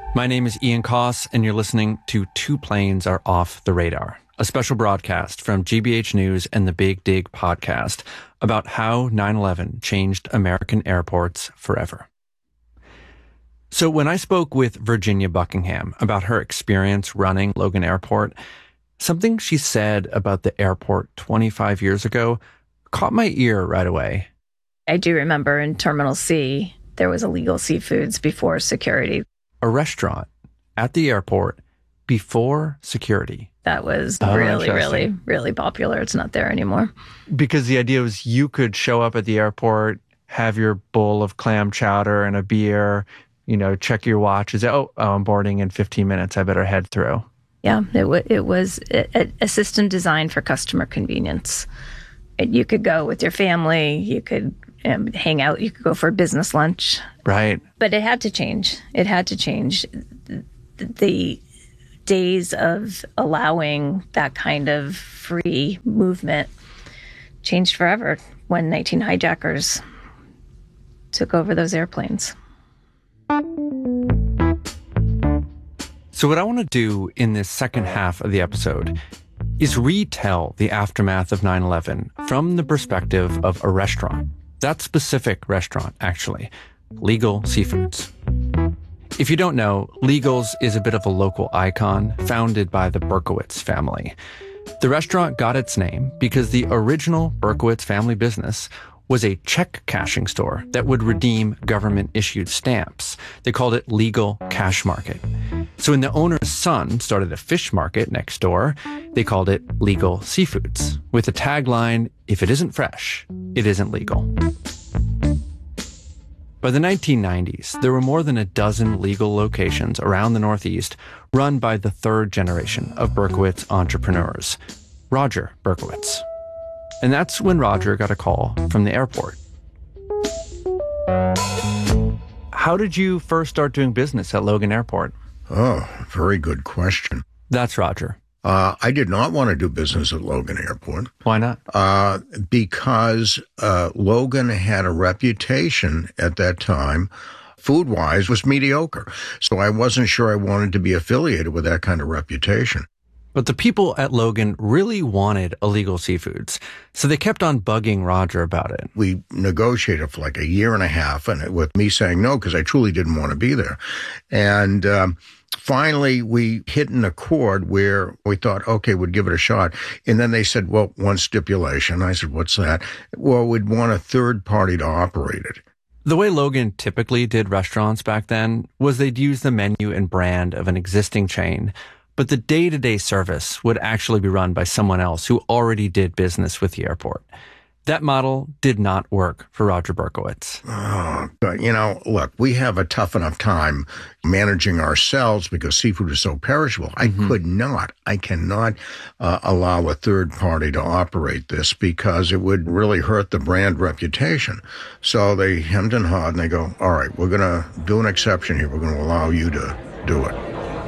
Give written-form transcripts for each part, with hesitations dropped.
My name is Ian Koss, and you're listening to Two Planes Are Off the Radar, a special broadcast from GBH News and the Big Dig podcast about how 9/11 changed American airports forever. So when I spoke with Virginia Buckingham about her experience running Logan Airport, something she said about the airport 25 years ago caught my ear right away. I do remember in Terminal C, there was Illegal Seafoods before security. A restaurant at the airport before security. That was really popular. It's not there anymore. Because the idea was you could show up at the airport, have your bowl of clam chowder and a beer, check your watch. I'm boarding in 15 minutes. I better head through. Yeah, it was a system designed for customer convenience. You could go with your family. You could hang out. You could go for a business lunch. Right. But it had to change. The days of allowing that kind of free movement changed forever when 19 hijackers took over those airplanes. So what I want to do in this second half of the episode is retell the aftermath of 9/11 from the perspective of a restaurant. That specific restaurant, actually, Legal Seafoods. If you don't know, Legal's is a bit of a local icon founded by the Berkowitz family. The restaurant got its name because the original Berkowitz family business was a check cashing store that would redeem government-issued stamps. They called it Legal Cash Market. So when the owner's son started a fish market next door, they called it Legal Seafoods, with the tagline, "If it isn't fresh, it isn't legal." By the 1990s, there were more than a dozen legal locations around the Northeast run by the third generation of Berkowitz entrepreneurs, Roger Berkowitz. And that's when Roger got a call from the airport. How did you first start doing business at Logan Airport? Oh, very good question. That's Roger. I did not want to do business at Logan Airport. Why not? Because Logan had a reputation at that time, food-wise, was mediocre. So I wasn't sure I wanted to be affiliated with that kind of reputation. But the people at Logan really wanted Illegal Seafoods, so they kept on bugging Roger about it. We negotiated for like a year and a half, and with me saying no, because I truly didn't want to be there. And finally, we hit an accord where we thought, okay, we'd give it a shot. And then they said, well, one stipulation. I said, what's that? Well, we'd want a third party to operate it. The way Logan typically did restaurants back then was they'd use the menu and brand of an existing chain, but the day-to-day service would actually be run by someone else who already did business with the airport. That model did not work for Roger Berkowitz. Oh, but look, we have a tough enough time managing ourselves because seafood is so perishable. I cannot allow a third party to operate this because it would really hurt the brand reputation. So they hemmed and hawed and they go, all right, we're going to do an exception here. We're going to allow you to do it.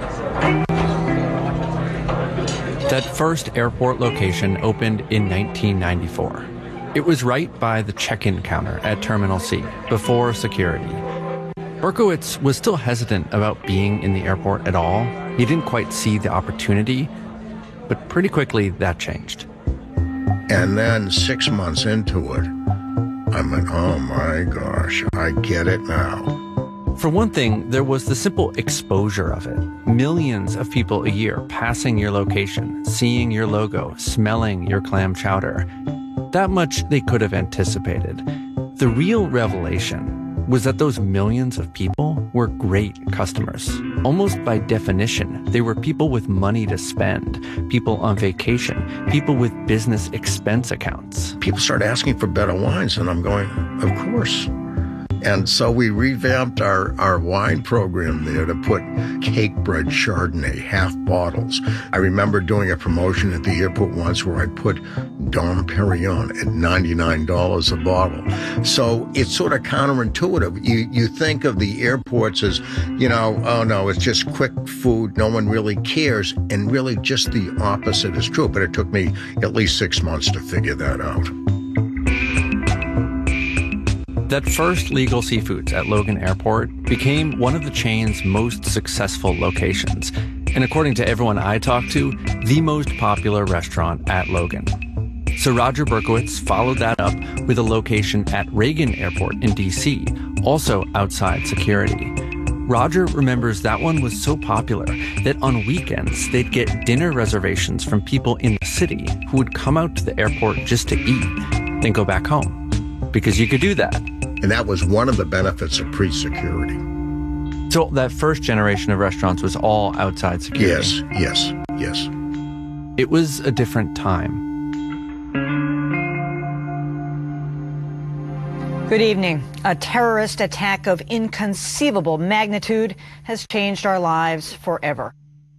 That first airport location opened in 1994. It was right by the check-in counter at Terminal C, before security. Berkowitz was still hesitant about being in the airport at all. He didn't quite see the opportunity, but pretty quickly that changed. And then 6 months into it, I went, oh my gosh, I get it now. For one thing, there was the simple exposure of it. Millions of people a year passing your location, seeing your logo, smelling your clam chowder. That much they could have anticipated. The real revelation was that those millions of people were great customers. Almost by definition, they were people with money to spend, people on vacation, people with business expense accounts. People started asking for better wines, and I'm going, of course. And so we revamped our wine program there to put Cakebread Chardonnay, half bottles. I remember doing a promotion at the airport once where I put Dom Perignon at $99 a bottle. So it's sort of counterintuitive. You think of the airports as, oh no, it's just quick food, no one really cares. And really just the opposite is true. But it took me at least 6 months to figure that out. That first Legal Seafoods at Logan Airport became one of the chain's most successful locations, and according to everyone I talked to, the most popular restaurant at Logan. So Roger Berkowitz followed that up with a location at Reagan Airport in D.C., also outside security. Roger remembers that one was so popular that on weekends they'd get dinner reservations from people in the city who would come out to the airport just to eat, then go back home. Because you could do that. And that was one of the benefits of pre-security. So that first generation of restaurants was all outside security? Yes. It was a different time. Good evening. A terrorist attack of inconceivable magnitude has changed our lives forever.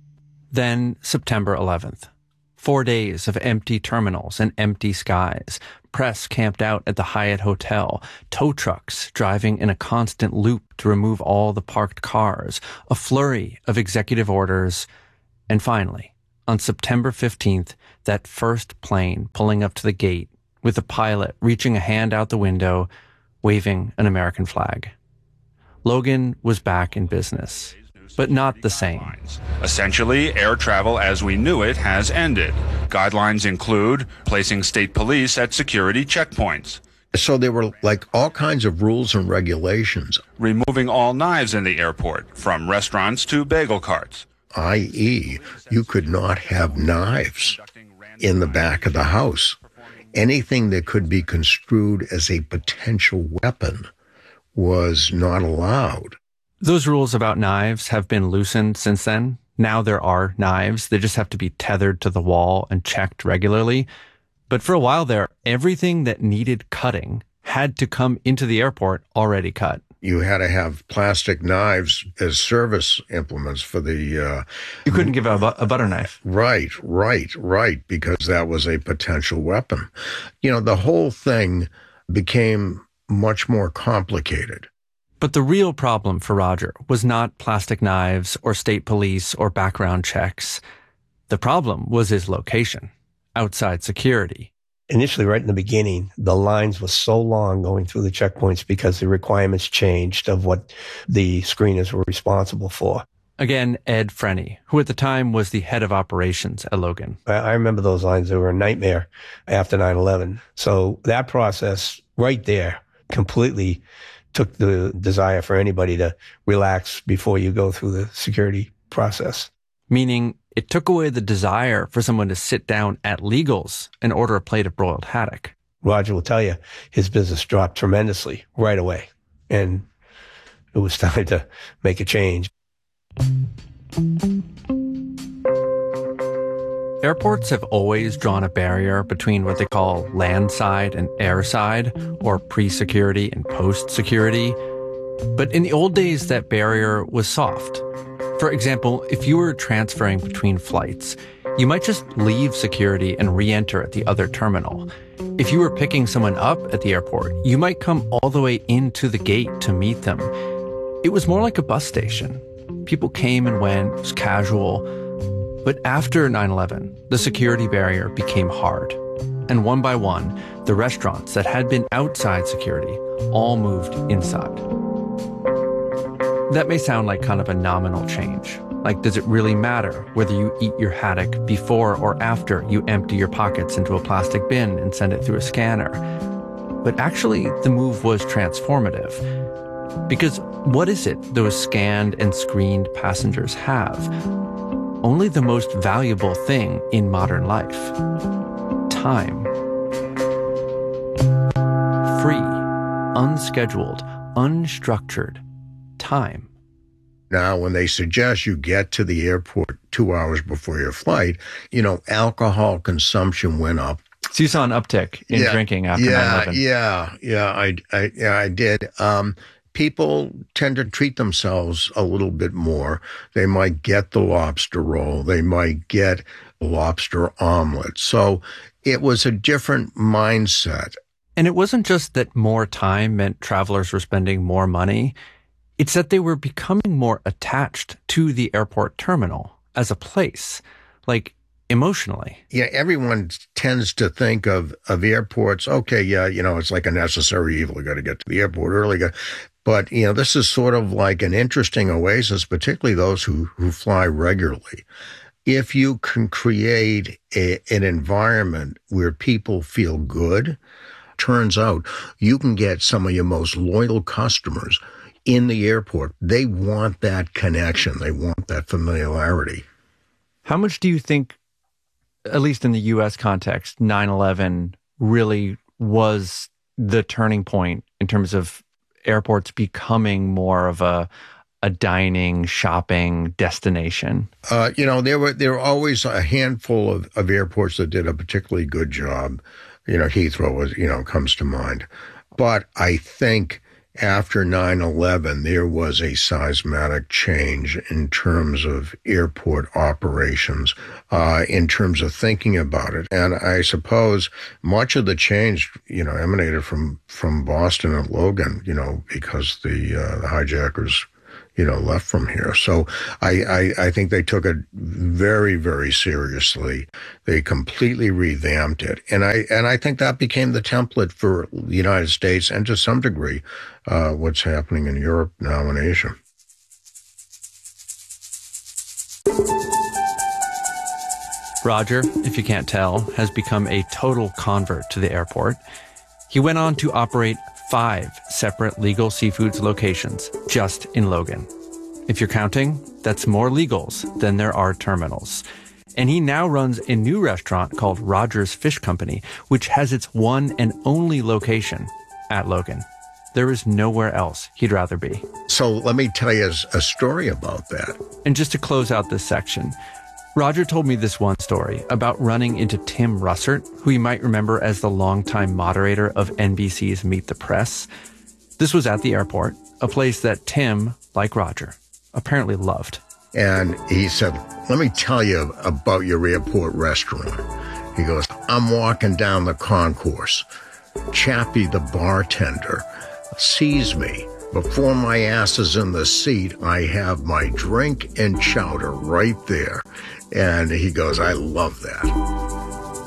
Then September 11th. 4 days of empty terminals and empty skies. Press camped out at the Hyatt Hotel. Tow trucks driving in a constant loop to remove all the parked cars. A flurry of executive orders. And finally, on September 15th, that first plane pulling up to the gate with the pilot reaching a hand out the window, waving an American flag. Logan was back in business, but not the same. Essentially, air travel as we knew it has ended. Guidelines include placing state police at security checkpoints. So there were like all kinds of rules and regulations. Removing all knives in the airport, from restaurants to bagel carts. i.e., you could not have knives in the back of the house. Anything that could be construed as a potential weapon was not allowed. Those rules about knives have been loosened since then. Now there are knives. They just have to be tethered to the wall and checked regularly. But for a while there, everything that needed cutting had to come into the airport already cut. You had to have plastic knives as service implements for the... You couldn't give a butter knife. Right, because that was a potential weapon. You know, the whole thing became much more complicated. But the real problem for Roger was not plastic knives or state police or background checks. The problem was his location, outside security. Initially, right in the beginning, the lines were so long going through the checkpoints because the requirements changed of what the screeners were responsible for. Again, Ed Frenny, who at the time was the head of operations at Logan. I remember those lines. They were a nightmare after 9/11. So that process right there completely took the desire for anybody to relax before you go through the security process. Meaning it took away the desire for someone to sit down at Legals and order a plate of broiled haddock. Roger will tell you his business dropped tremendously right away. And it was time to make a change. Airports have always drawn a barrier between what they call landside and airside, or pre-security and post-security. But in the old days, that barrier was soft. For example, if you were transferring between flights, you might just leave security and re-enter at the other terminal. If you were picking someone up at the airport, you might come all the way into the gate to meet them. It was more like a bus station. People came and went, it was casual. But after 9/11, the security barrier became hard. And one by one, the restaurants that had been outside security all moved inside. That may sound like kind of a nominal change. Like, does it really matter whether you eat your haddock before or after you empty your pockets into a plastic bin and send it through a scanner? But actually, the move was transformative. Because what is it those scanned and screened passengers have? Only the most valuable thing in modern life. Time. Free, unscheduled, unstructured time. Now, when they suggest you get to the airport 2 hours before your flight, you know, alcohol consumption went up. So you saw an uptick in drinking after 9/11. I did. People tend to treat themselves a little bit more. They might get the lobster roll. They might get a lobster omelet. So it was a different mindset. And it wasn't just that more time meant travelers were spending more money. It's that they were becoming more attached to the airport terminal as a place. Like, emotionally. Yeah, everyone tends to think of airports, okay, yeah, it's like a necessary evil. You got to get to the airport early. But, this is sort of like an interesting oasis, particularly those who fly regularly. If you can create an environment where people feel good, turns out you can get some of your most loyal customers in the airport. They want that connection. They want that familiarity. How much do you think, at least in the U.S. context, 9/11 really was the turning point in terms of airports becoming more of a dining, shopping destination? There were always a handful of airports that did a particularly good job. Heathrow was, comes to mind. But I think after 9/11, there was a seismic change in terms of airport operations, in terms of thinking about it. And I suppose much of the change, emanated from Boston and Logan, because the hijackers, left from here. So I think they took it very, very seriously. They completely revamped it. And I think that became the template for the United States and to some degree, what's happening in Europe now and Asia. Roger, if you can't tell, has become a total convert to the airport. He went on to operate 5 separate Legal Seafoods locations just in Logan. If you're counting, that's more Legals than there are terminals. And he now runs a new restaurant called Rogers Fish Company, which has its one and only location at Logan. There is nowhere else he'd rather be. So let me tell you a story about that. And just to close out this section, Roger told me this one story about running into Tim Russert, who you might remember as the longtime moderator of NBC's Meet the Press. This was at the airport, a place that Tim, like Roger, apparently loved. And he said, let me tell you about your airport restaurant. He goes, I'm walking down the concourse. Chappie, the bartender, sees me. Before my ass is in the seat, I have my drink and chowder right there. And he goes, I love that.